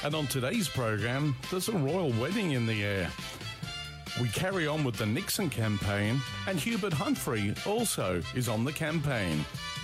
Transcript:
And on today's program, there's a royal wedding in the air. We carry on with the Nixon campaign, and Hubert Humphrey also is on the campaign.